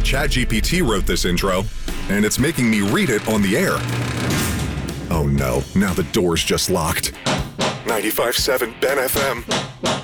ChatGPT wrote this intro, and it's making me read it on the air. Oh no, now the door's just locked. 95.7 Ben FM.